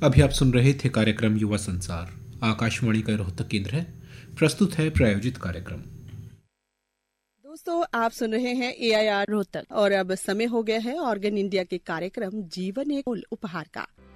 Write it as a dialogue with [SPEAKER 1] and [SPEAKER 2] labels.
[SPEAKER 1] अभी आप सुन रहे थे कार्यक्रम युवा संसार। आकाशवाणी का रोहतक केंद्र है। प्रस्तुत है प्रायोजित कार्यक्रम।
[SPEAKER 2] दोस्तों, आप सुन रहे हैं AIR रोहतक और अब समय हो गया है ऑर्गन इंडिया के कार्यक्रम जीवन एक उपहार का।